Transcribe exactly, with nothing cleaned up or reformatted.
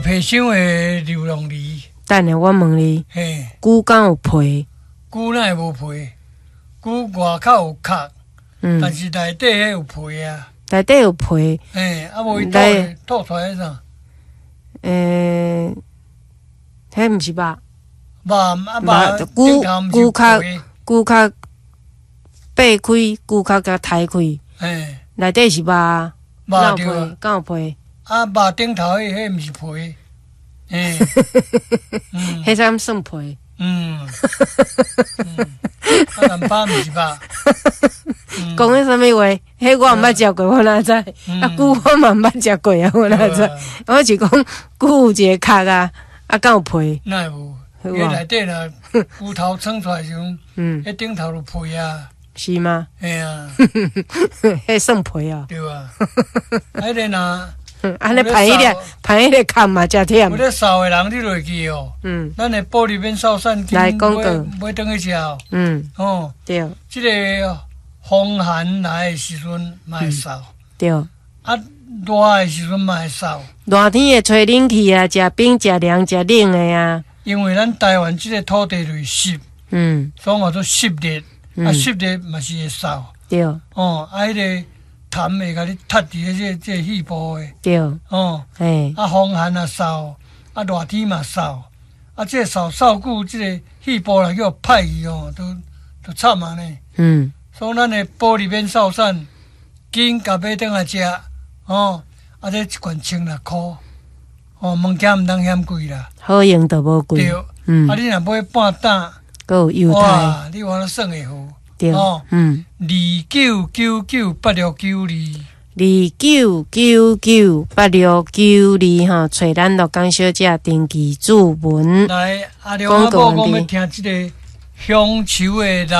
皮箱的流浪梨。 等下我问你， 嘿， 龟敢有皮？ 龟哪会无皮？龟外口有壳， 嗯， 但是内底迄有皮啊。 内底有皮。 嘿，啊无伊吐吐出来啥？ 诶，迄毋是肉。 肉啊肉， 龟龟龟壳，龟壳掰开，龟壳甲抬开。 嘿， 内底是肉， 肉皮，敢有皮？ 啊，肉顶头迄迄毋是皮。嘿， 嗯，迄才算皮。 嗯，嗯，啊，南巴毋是肉。 讲迄啥物话？迄我毋捌食过，我哪知？啊，龟我嘛毋捌食过啊，我哪知？我是讲龟有一个壳啊，啊，敢有皮？ 哪会无？伊内底若龟头撑出来时阵，嗯，迄顶头就皮啊。 是吗？ 嘿啊， 迄算皮啊。 对啊，迄个若。 安尼排迄个排迄个壳嘛，真忝。 有咧扫的人，你就会记哦。嗯。咱的玻璃面扫散机， 来讲过， 买等去食哦。 嗯。 哦。 对。 即个风寒来的时阵，嘛会扫。 对。 啊，热的时阵嘛会扫。 热天会吹冷气啊，食冰、食凉、食冷的啊。 因为咱台湾即个土地就是湿，嗯，所以叫做湿热。啊，湿热嘛是会扫。 对。 哦，啊，迄个。痰会甲你踢伫迄个即个肺部诶， 对， 哦，嘿，啊风寒啊扫，啊热天嘛扫，啊即个扫扫久，即个肺部来叫歹去哦，都都惨啊呢。嗯，所以咱诶玻璃面扫散，紧甲买转来食，哦，啊这一罐千六箍，哦物件毋通嫌贵啦， 好用都无贵。对， 嗯，啊你若买半担， 佮有优待， 哇，你话算会好。 对，哦，嗯， 二九九九八六九二， 二九九九八六九二哈，找咱乐江小姐登记注文。 来，阿廖阿婆，我们听这个乡愁的。